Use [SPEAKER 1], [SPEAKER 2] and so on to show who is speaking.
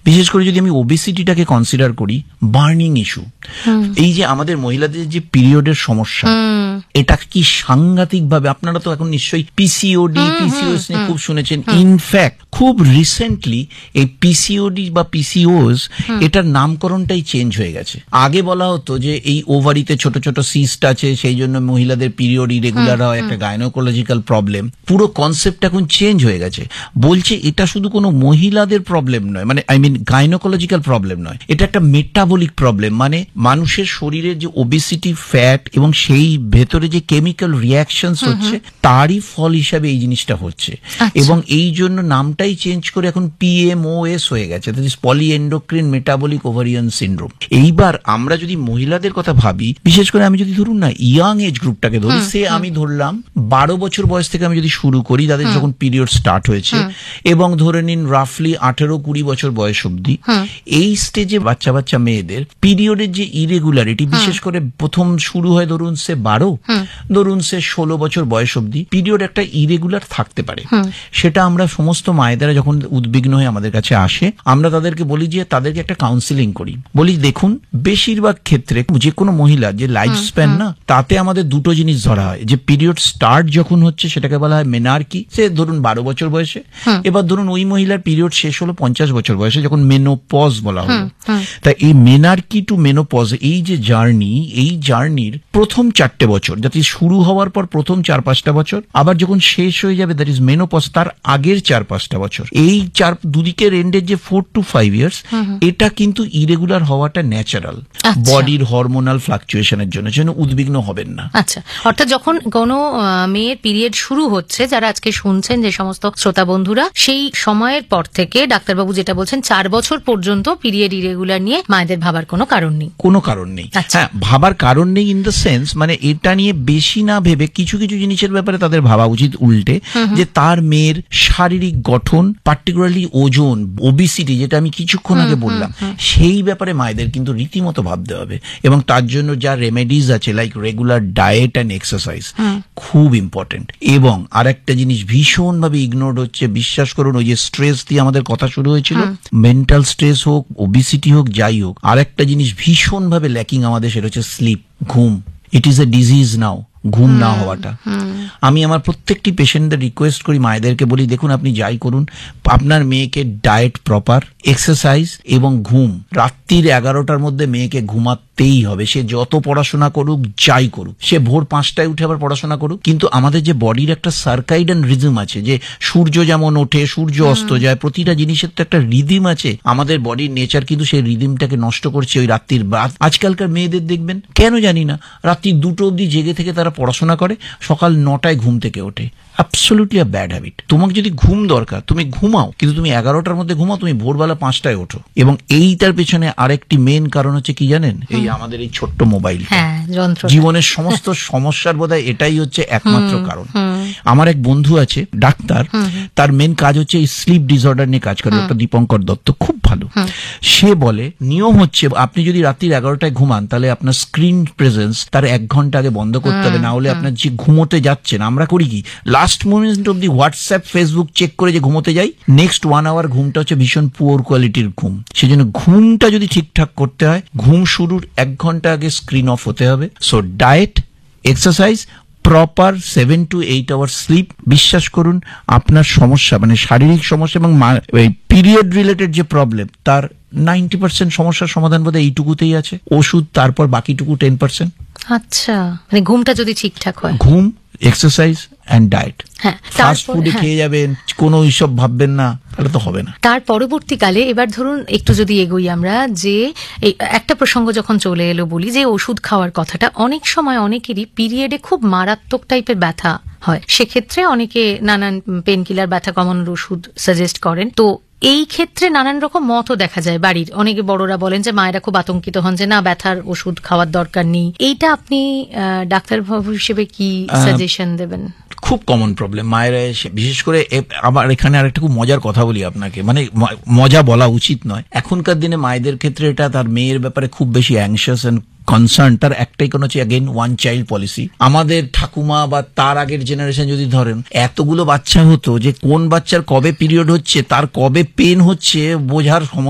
[SPEAKER 1] বিশেষ করে যদি আমি ওবেসিটিটাকে কনসিডার করি, বার্নিং ইস্যু, এই যে আমাদের মহিলাদের যে পিরিয়ডের সমস্যা, এটা কি সাংঘাতিক ভাবে, আপনারা তো এখন নিশ্চয়ই পিসিওডি পিসিওএস নিয়ে খুব শুনেছেন। ইনফ্যাক্ট খুব রিসেন্টলি এই পিসিওডি বা পিসিওএস এটার নামকরণটাই চেঞ্জ হয়ে গেছে। আগে বলা হতো যে এই ওভারিতে ছোট ছোট সিস্ট আছে, সেই জন্য মহিলাদের পিরিয়ড ইরেগুলার হয়, একটা গাইনোকোলজিক্যাল প্রবলেম। পুরো কনসেপ্ট এখন চেঞ্জ হয়ে গেছে, বলছে এটা শুধু কোনো মহিলাদের প্রবলেম নয়, মানে আই মিন গাইনোকোলজিক্যাল প্রবলেম নয়, এটা একটা মেটাবলিক প্রবলেম, মানে মানুষের শরীরের যে ওবেসিটি, ফ্যাট এবং সেই ভেতরে যে কেমিক্যাল রিয়াকশনস হচ্ছে তারই ফল হিসাবে এই জিনিসটা হচ্ছে। এবং এই জন্য নামটাই চেঞ্জ করে এখন পিএমওএস হয়ে গেছে, that is পলিএন্ডোক্রিন metabolic ovarian syndrome. এইবার আমরা যদি মহিলাদের কথা ভাবি, বিশেষ করে আমি যদি ধরুন না ইয়াং এজ গ্রুপটাকে ধরি, সে আমি ধরলাম 12 বছর বয়স থেকে আমি যদি শুরু করি, তাদের যখন পিরিয়ড স্টার্ট হয়েছে, এবং ধরে নিন রাফলি 18-20 বছর বয়স অব্দি, এই স্টেজে বাচ্চা বাচ্চা মেয়েদের পিরিয়ডের যে ইরেগুলারিটি, বিশেষ করে প্রথম শুরু হয় ধরুন সে 12, ধরুন সে 16 বছর বয়স অব্দি পিরিয়ড একটা ইরেগুলার থাকতে পারে। সেটা আমরা সমস্ত মায়েদেরা যখন উদ্বিগ্ন হয়ে আমাদের কাছে আসে, আমরা তাদেরকে বলি যে তাদেরকে একটা কাউন্সিলিং করি, বলি দেখুন বেশিরভাগ ক্ষেত্রে যে কোনো মহিলা যে লাইফ স্প্যান না, তাতে আমাদের দুটো জিনিস ধরা হয়, যে পিরিয়ড স্টার্ট যখন হচ্ছে সেটাকে বলা হয় মেনার্কি, সে ধরুন 12 বছর বয়সে, এবার ধরুন ওই মহিলার পিরিয়ড শেষ হলো 50 বছর বয়সে, যখন মেনোপজ বলা হলো। তাই এই মেনার্কি টু মেনোপজ এই যে জার্নি, এই জার্নির প্রথম 4টে বছর, যাতে শুরু হওয়ার পর প্রথম 4-5টা বছর, আবার যখন শেষ হয়ে যাবে দ্যাট ইজ মেনোপজ তার আগের 4-5টা বছর, এই দুদিকের এন্ডের যে 4 to 5 ইয়ার্স, এটা কিন্তু ইরেগুলার হওয়াটা ন্যাচারাল বডির হরমোনাল ফ্লাকচুয়েশনের জন্য উদ্বিগ্ন হবেন না।
[SPEAKER 2] আচ্ছা, অর্থাৎ যখন কোনো মেয়ের পিরিয়ড শুরু হচ্ছে, যারা আজকে শুনছেন যে সমস্ত শ্রোতা বন্ধুরা, সেই সময়ের পর থেকে ডাক্তারবাবু যেটা বলছেন 4 বছর পর্যন্ত পিরিয়ড ইরেগুলার নিয়ে মায়েদের ভাবার কোনো কারণ নেই।
[SPEAKER 1] কোনো কারণ নেই। হ্যাঁ, ভাবার কারণ নেই ইন দ্য সেন্স, মানে এটা নিয়ে বেশি না ভেবে কিছু কিছু জিনিসের ব্যাপারে তাদের ভাবা উচিত উল্টে, যে তার মেয়ের শারীরিক গঠন, পার্টিকুলারলি ওজন, ওবেসিটি, যেটা আমি কিছুক্ষণ আগে বললাম, সেই ব্যাপারে মায়েদের কিন্তু রীতিমতো ভাবতে হবে। এবং তার জন্য যা রেমেডিজ আছে, like regular diet and exercise, খুব ইম্পর্টেন্ট। এবং আরেকটা জিনিস ভীষণভাবে ইগনোরড হচ্ছে, বিশ্বাস করুন, ওই যে স্ট্রেস দিয়ে আমাদের কথা শুরু হয়েছিল, মেন্টাল স্ট্রেস হোক, ওবেসিটি হোক, যাই হোক, আরেকটা জিনিস ভীষণভাবে ল্যাকিং আমাদের, সেটা হচ্ছে স্লিপ, ঘুম। ইট ইজ এ ডিজিজ নাও, ঘুম না হওয়াটা। আমি আমার প্রত্যেকটি পেশেন্টদের রিকোয়েস্ট করি, মায়েদেরকে বলি দেখুন আপনি যাই করুন, আপনার মেয়েকে ডায়েট প্রপার, এক্সারসাইজ এবং ঘুম, রাত্রির 11টার মধ্যে মেয়েকে ঘুমাতেই হবে। সে যত পড়াশোনা করুক, যাই করুক, সে ভোর 5টায় উঠে আবার পড়াশোনা করুক, কিন্তু আমাদের যে বডির একটা সার্কাইডান রিদম আছে, যে সূর্য যেমন ওঠে সূর্য অস্ত যায়, প্রতিটা জিনিসের তো একটা রিদিম আছে, আমাদের বডির নেচার কিন্তু সেই রিদিমটাকে নষ্ট করছে ওই রাত্রির বাদ। আজকালকার মেয়েদের দেখবেন, কেন জানি না, রাত্রি 2টো অবধি জেগে থেকে তারা পড়াশোনা করে, সকাল 9টায় ঘুম থেকে ওঠে। Absolutely a bad habit. তোমাকে যদি ঘুম দরকার, তুমি ঘুমাও, কিন্তু তুমি 11টার মধ্যে ঘুমাও, তুমি ভোরবেলা 5টায় ওঠো। এবং এইটার পেছনে আরেকটি মেন কারণ হচ্ছে কি জানেন, এই আমাদের এই ছোট্ট মোবাইল। জীবনের সমস্ত সমস্যার বোধহয় এটাই হচ্ছে একমাত্র কারণ। আমার এক বন্ধু আছে ডাক্তার, তার মেন কাজ হচ্ছে এই স্লিপ ডিসঅর্ডার নিয়ে কাজ করে, ডক্টর দীপঙ্কর দত্ত, খুব ভালো। সে বলে নিয়ম হচ্ছে, আপনি যদি রাত্রি 11টায় ঘুমান, তাহলে আপনার স্ক্রিন প্রেজেন্স তার 1 ঘন্টা আগে বন্ধ করতে হবে, না হলে আপনার যে ঘুমোতে যাচ্ছেন, আমরা করি কি লাস্ট মোমেন্ট অব্দি হোয়াটসঅ্যাপ ফেসবুক চেক করে যে ঘুমোতে যাই, নেক্সট 1 আওয়ার ঘুমটা হচ্ছে ভীষণ পুয়ার কোয়ালিটির ঘুম। সেজন্য ঘুমটা যদি ঠিকঠাক করতে হয়, ঘুম শুরুর 1 ঘন্টা আগে স্ক্রিন অফ হতে হবে। So diet, exercise, proper 7 to 8 hour slip, বিশ্বাস করুন আপনার সমস্যা, মানে শারীরিক সমস্যা এবং পিরিয়ড রিলেটেড যে প্রবলেম, তার 90% সমস্যার সমাধান বোধহয় এইটুকুতেই আছে। ওষুধ, তারপর বাকিটুকু 10%।
[SPEAKER 2] আচ্ছা, মানে ঘুমটা যদি ঠিকঠাক হয়,
[SPEAKER 1] ঘুম, এক্সারসাইজ অ্যান্ড ডায়েট, ফাস্ট ফুডে খেয়ে যাবেন, কোনো এইসব ভাববেন না, তাহলে তো হবে না।
[SPEAKER 2] তার পরবর্তীকালে এবার ধরুন একটু যদি এগোই আমরা, যে একটা প্রসঙ্গ যখন চলে এলো, বলি যে ওষুধ খাওয়ার কথাটা, অনেক সময় অনেকেরই পিরিয়ডে খুব মারাত্মক টাইপের ব্যথা হয়, সেক্ষেত্রে অনেকে নানান পেনকিলার, ব্যথা কমানোর ওষুধ সাজেস্ট করেন। তো এই ক্ষেত্রে নানান রকম মতও দেখা যায় বাড়ির অনেকে বড়রা বলেন যে মায়েরা খুব আতঙ্কিত হন যে না, ব্যথার ওষুধ খাওয়ার দরকার নেই। এইটা আপনি ডাক্তারবাবু হিসেবে কি সাজেশন দেবেন?
[SPEAKER 1] খুব কমন প্রবলেম মায়েরা এসে, বিশেষ করে আবার এখানে আরেকটা খুব মজার কথা বলি আপনাকে, মানে মজা বলা উচিত নয়, এখনকার দিনে মায়েদের ক্ষেত্রে এটা তার মেয়ের ব্যাপারে খুব বেশি অ্যাংশাস এন্ড কনসার্ন, তার একটাই কোন হচ্ছে অ্যাগেন 1 চাইল্ড পলিসি। আমাদের ঠাকুমা বা তার আগের জেনারেশন যদি ধরেন, এতগুলো বাচ্চা হতো যে কোন বাচ্চার কবে পিরিয়ড হচ্ছে, তার কবে পেন হচ্ছে বোঝার